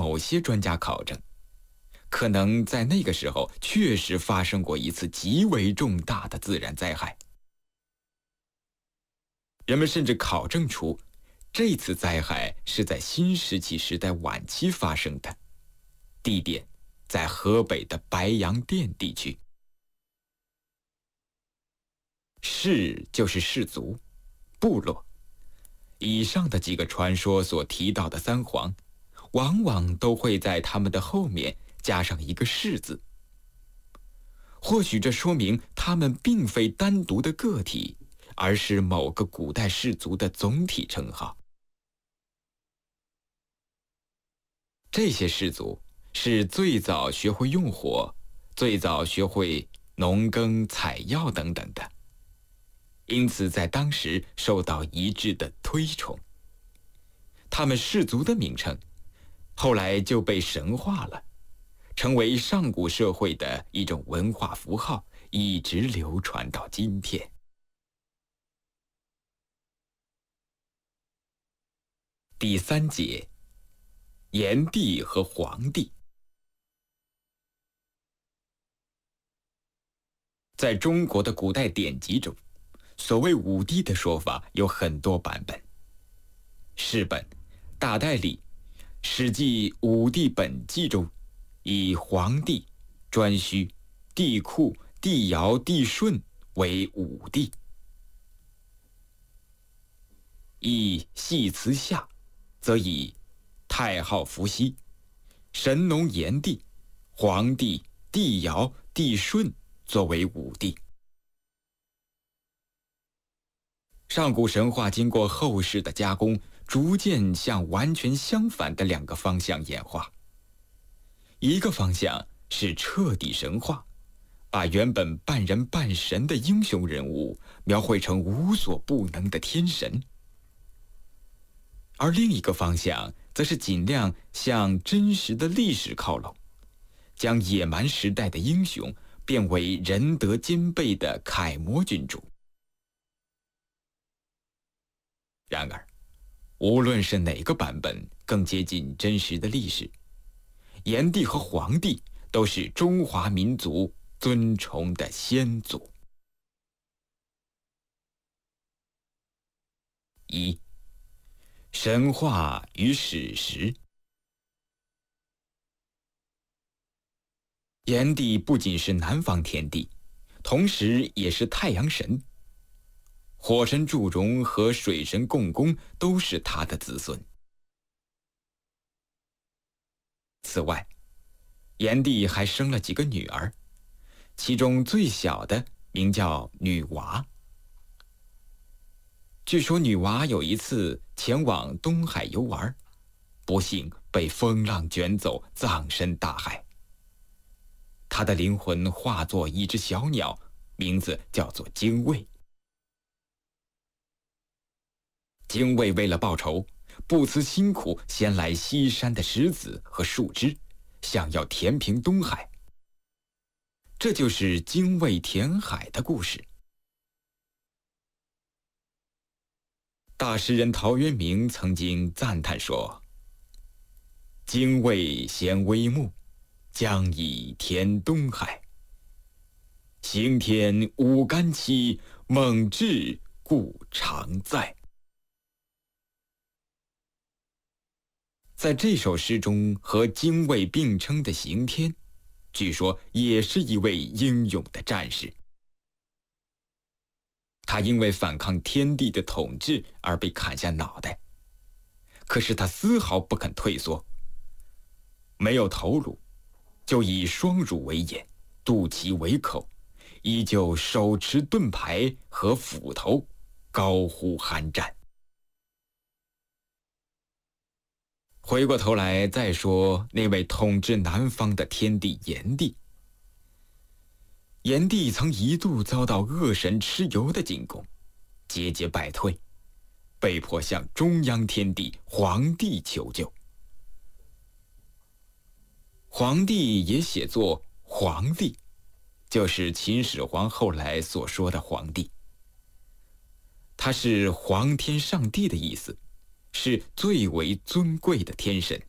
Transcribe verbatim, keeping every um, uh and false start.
某些专家考证，可能在那个时候确实发生过一次极为重大的自然灾害。人们甚至考证出，这次灾害是在新石器时代晚期发生的，地点在河北的白洋淀地区。氏就是氏族、部落。以上的几个传说所提到的三皇，往往都会在他们的后面加上一个氏字。或许这说明他们并非单独的个体，而是某个古代氏族的总体称号。这些氏族是最早学会用火，最早学会农耕、采药等等的，因此在当时受到一致的推崇。他们氏族的名称后来就被神化了，成为上古社会的一种文化符号，一直流传到今天。第三节，炎帝和黄帝。在中国的古代典籍中，所谓五帝的说法有很多版本。世本、大代理、史记五帝本纪中，以黄帝、颛顼、帝喾、帝尧、帝舜为五帝。以系辞下，则以太昊伏羲、神农炎帝、黄帝、帝尧、帝舜作为五帝。上古神话经过后世的加工，逐渐向完全相反的两个方向演化。一个方向是彻底神话，把原本半人半神的英雄人物描绘成无所不能的天神。而另一个方向则是尽量向真实的历史靠拢，将野蛮时代的英雄变为仁德兼备的楷模君主。然而，无论是哪个版本更接近真实的历史，炎帝和黄帝都是中华民族尊崇的先祖。一、神话与史实。炎帝不仅是南方天帝，同时也是太阳神。火神祝融和水神共工都是他的子孙。此外，炎帝还生了几个女儿，其中最小的名叫女娃。据说女娃有一次前往东海游玩，不幸被风浪卷走，葬身大海。她的灵魂化作一只小鸟，名字叫做精卫。精卫为了报仇，不辞辛苦衔来西山的石子和树枝，想要填平东海。这就是精卫填海的故事。大诗人陶渊明曾经赞叹说：“精卫衔微木，将以填东海。行天无干期，猛志故常在。”在这首诗中，和精卫并称的刑天，据说也是一位英勇的战士。他因为反抗天帝的统治而被砍下脑袋，可是他丝毫不肯退缩。没有头颅，就以双乳为眼，肚脐为口，依旧手持盾牌和斧头，高呼酣战。回过头来再说那位统治南方的天帝炎帝。炎帝曾一度遭到恶神蚩尤的进攻，节节败退，被迫向中央天帝黄帝求救。黄帝也写作黄帝，就是秦始皇后来所说的皇帝。他是皇天上帝的意思，是最为尊贵的天神。